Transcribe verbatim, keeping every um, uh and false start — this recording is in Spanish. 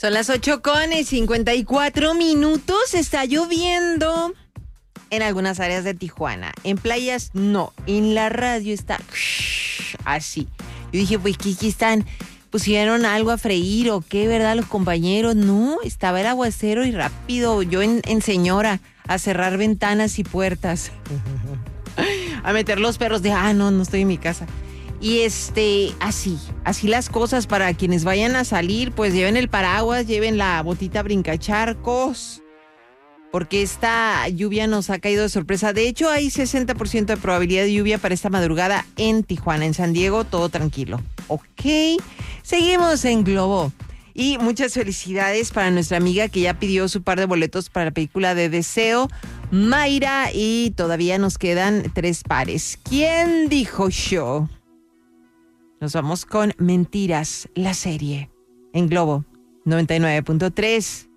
Son las ocho con cincuenta y cuatro minutos. Está lloviendo en algunas áreas de Tijuana. En playas, no. En la radio está así. Yo dije, pues, ¿qué, qué están? ¿Pusieron algo a freír o qué, verdad, los compañeros? No, estaba el aguacero y rápido. Yo en, en señora, a cerrar ventanas y puertas. A meter los perros de, ah, no, no estoy en mi casa. Y este, así, así las cosas para quienes vayan a salir, pues lleven el paraguas, lleven la botita brincacharcos, porque esta lluvia nos ha caído de sorpresa. De hecho, hay sesenta por ciento de probabilidad de lluvia para esta madrugada en Tijuana. En San Diego, todo tranquilo. Ok, seguimos en Globo. Y muchas felicidades para nuestra amiga que ya pidió su par de boletos para la película de Deseo, Mayra, y todavía nos quedan tres pares. ¿Quién dijo yo? Nos vamos con Mentiras, la serie, en Globo noventa y nueve punto tres.